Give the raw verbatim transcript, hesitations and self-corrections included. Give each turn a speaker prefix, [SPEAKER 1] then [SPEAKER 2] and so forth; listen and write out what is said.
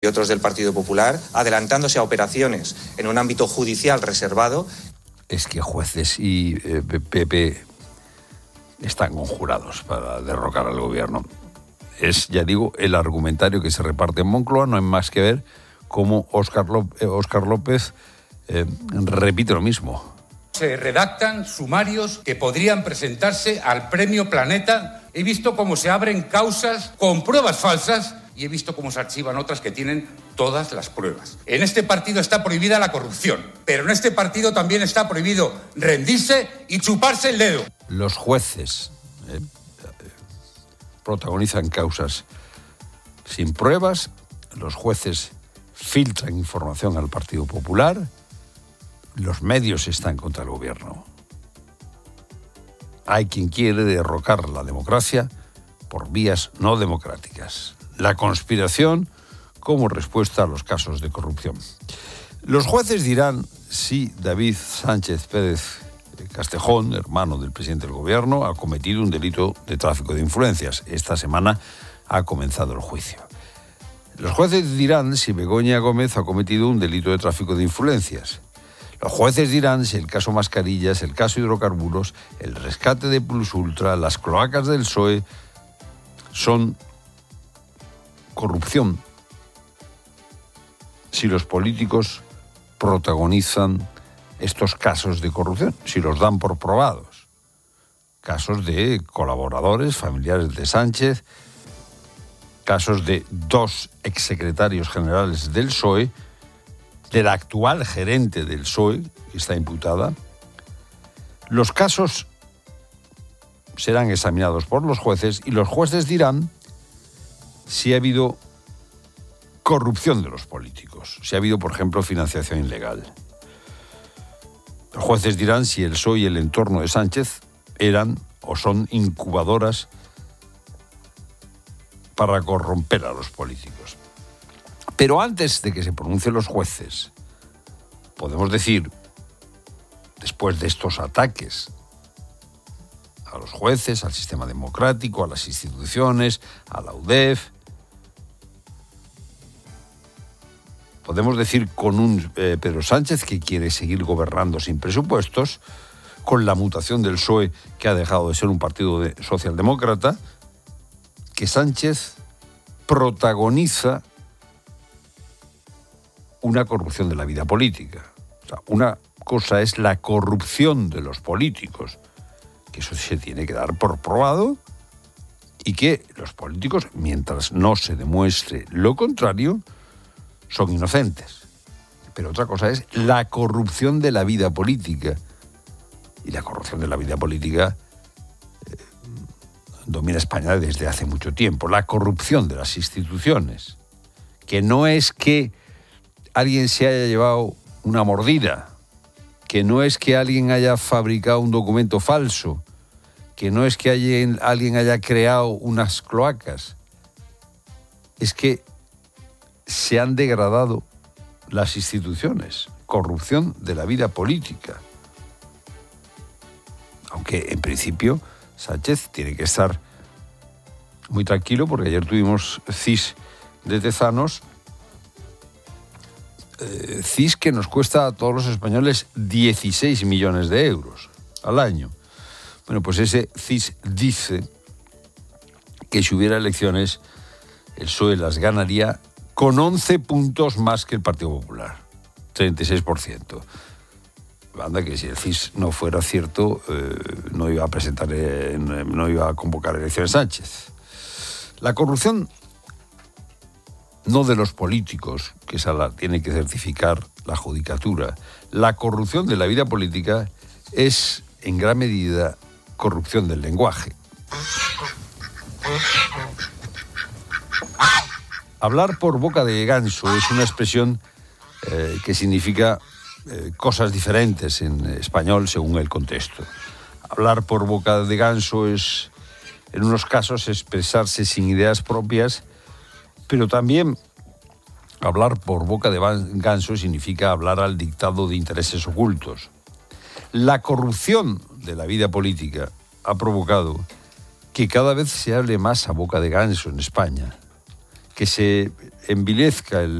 [SPEAKER 1] y otros del Partido Popular, adelantándose a operaciones en un ámbito judicial reservado.
[SPEAKER 2] Es que jueces y eh, P P están conjurados para derrocar al gobierno. Es, ya digo, el argumentario que se reparte en Moncloa. No hay más que ver cómo Óscar López, Óscar López eh, repite lo mismo.
[SPEAKER 3] Se redactan sumarios que podrían presentarse al Premio Planeta. He visto cómo se abren causas con pruebas falsas y he visto cómo se archivan otras que tienen todas las pruebas. En este partido está prohibida la corrupción, pero en este partido también está prohibido rendirse y chuparse el dedo.
[SPEAKER 2] Los jueces eh, protagonizan causas sin pruebas, los jueces filtran información al Partido Popular, los medios están contra el gobierno. Hay quien quiere derrocar la democracia por vías no democráticas. La conspiración como respuesta a los casos de corrupción. Los jueces dirán si David Sánchez Pérez Castejón, hermano del presidente del gobierno, ha cometido un delito de tráfico de influencias. Esta semana ha comenzado el juicio. Los jueces dirán si Begoña Gómez ha cometido un delito de tráfico de influencias. Los jueces dirán si el caso Mascarillas, el caso Hidrocarburos, el rescate de Plus Ultra, las cloacas del P S O E son corrupción. Si los políticos protagonizan estos casos de corrupción, si los dan por probados. Casos de colaboradores, familiares de Sánchez, casos de dos exsecretarios generales del P S O E, de la actual gerente del P S O E, que está imputada. Los casos serán examinados por los jueces y los jueces dirán si ha habido corrupción de los políticos, si ha habido, por ejemplo, financiación ilegal. Los jueces dirán si el P S O E y el entorno de Sánchez eran o son incubadoras para corromper a los políticos. Pero antes de que se pronuncien los jueces, podemos decir, después de estos ataques a los jueces, al sistema democrático, a las instituciones, a la U D E F, podemos decir con un eh, Pedro Sánchez que quiere seguir gobernando sin presupuestos, con la mutación del P S O E que ha dejado de ser un partido de socialdemócrata, que Sánchez protagoniza una corrupción de la vida política. O sea, una cosa es la corrupción de los políticos, que eso se tiene que dar por probado, y que los políticos, mientras no se demuestre lo contrario, son inocentes. Pero otra cosa es la corrupción de la vida política. Y la corrupción de la vida política eh, domina España desde hace mucho tiempo. La corrupción de las instituciones, que no es que alguien se haya llevado una mordida, que no es que alguien haya fabricado un documento falso, que no es que alguien, alguien haya creado unas cloacas, es que se han degradado las instituciones. Corrupción de la vida política. Aunque en principio Sánchez tiene que estar muy tranquilo, porque ayer tuvimos C I S de Tezanos, eh, C I S que nos cuesta a todos los españoles dieciséis millones de euros al año. Bueno, pues ese C I S dice que si hubiera elecciones, el P S O E las ganaría con once puntos más que el Partido Popular, treinta y seis por ciento. Anda que si el C I S no fuera cierto, eh, no iba a presentar, eh, no iba a convocar elecciones Sánchez. La corrupción, no de los políticos, que esa la tiene que certificar la judicatura. La corrupción de la vida política es, en gran medida, corrupción del lenguaje. Hablar por boca de ganso es una expresión eh, que significa eh, cosas diferentes en español según el contexto. Hablar por boca de ganso es, en unos casos, expresarse sin ideas propias, pero también hablar por boca de ganso significa hablar al dictado de intereses ocultos. La corrupción de la vida política ha provocado que cada vez se hable más a boca de ganso en España. que se envilezca el